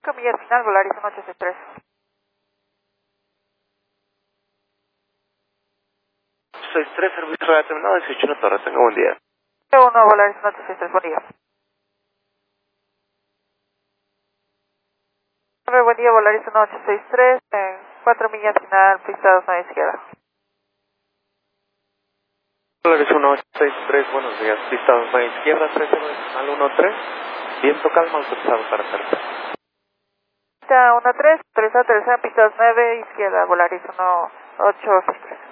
Camilla final, Volaris 1863. 63, servicio radio terminado, 18 Torre, tenga buen día. 1, Volaris 1863, buen día. Buen día, Volaris 1863, 4 millas final, pista 29 izquierda. Volaris 1863, buenos días, pista 29 izquierda, 30 decimal 13, viento calma, autorizado para aterrizar. Pista 13, autorizado a aterrizar, pista 29 izquierda, Volaris 1863.